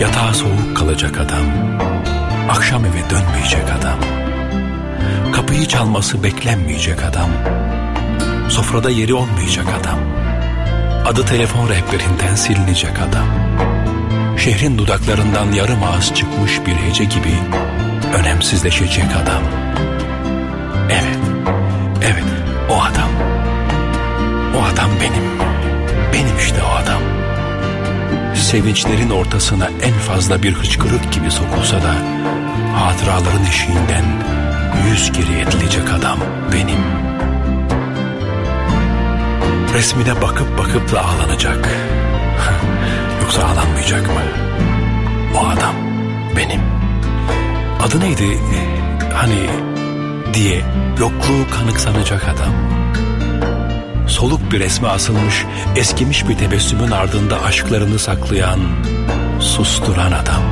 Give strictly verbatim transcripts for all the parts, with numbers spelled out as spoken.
Yatağa soğuk kalacak adam, akşam eve dönmeyecek adam, kapıyı çalması beklenmeyecek adam, sofrada yeri olmayacak adam, adı telefon rehberinden silinecek adam, şehrin dudaklarından yarım ağız çıkmış bir hece gibi önemsizleşecek adam. Evet, evet, o adam. O adam benim. Benim işte o adam. Sevinçlerin ortasına en fazla bir hıçkırık gibi sokulsa da hatıraların eşiğinden yüz geri edilecek adam benim. Resmine bakıp bakıp da ağlanacak. Yoksa ağlanmayacak mı? O adam benim. Adı neydi? Hani diye yokluğu kanıksanacak adam. Soluk bir resme asılmış, eskimiş bir tebessümün ardında aşklarını saklayan, susturan adam.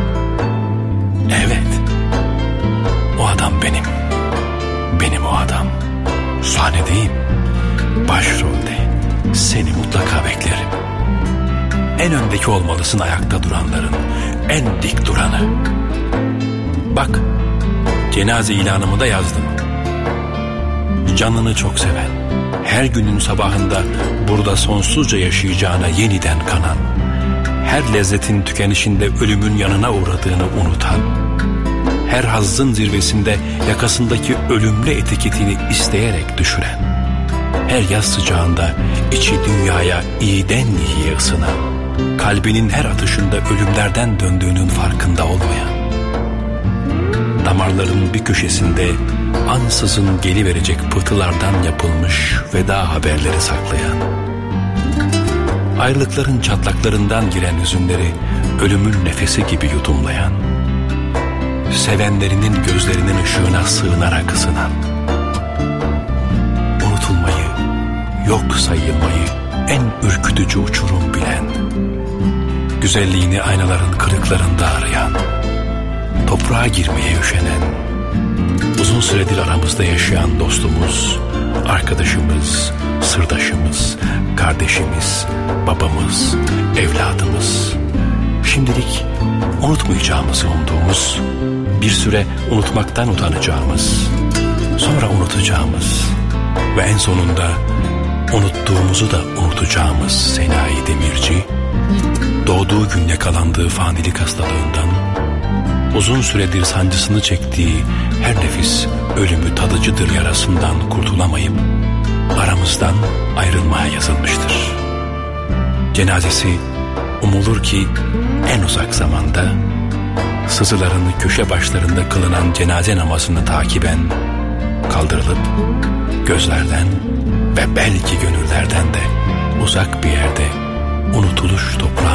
Evet, o adam benim. Benim o adam. Sahnedeyim, başrolde. Seni mutlaka beklerim. En öndeki olmalısın ayakta duranların, en dik duranı. Bak, cenaze ilanımı da yazdım. Canını çok seven, her günün sabahında burada sonsuzca yaşayacağına yeniden kanan, her lezzetin tükenişinde ölümün yanına uğradığını unutan, her hazzın zirvesinde yakasındaki ölümlü etiketini isteyerek düşüren, her yaz sıcağında içi dünyaya iyiden iyiye ısınan, kalbinin her atışında ölümlerden döndüğünün farkında olmayan, damarların bir köşesinde ansızın geliverecek pıhtılardan yapılmış veda haberleri saklayan, ayrılıkların çatlaklarından giren hüzünleri ölümün nefesi gibi yudumlayan, sevenlerinin gözlerinin ışığına sığınarak ısınan, unutulmayı, yok sayılmayı en ürkütücü uçurum bilen, güzelliğini aynaların kırıklarında arayan, toprağa girmeye üşenen, uzun süredir aramızda yaşayan dostumuz, arkadaşımız, sırdaşımız, kardeşimiz, babamız, evladımız. Şimdilik unutmayacağımızı umduğumuz, bir süre unutmaktan utanacağımız, sonra unutacağımız ve en sonunda unuttuğumuzu da unutacağımız Senayi Demirci, doğduğu gün yakalandığı fanilik hastalığından, uzun süredir sancısını çektiği her nefis ölümü tadıcıdır yarasından kurtulamayıp aramızdan ayrılmaya yazılmıştır. Cenazesi umulur ki en uzak zamanda sızıların köşe başlarında kılınan cenaze namazını takiben kaldırılıp gözlerden ve belki gönüllerden de uzak bir yerde unutuluş toprağı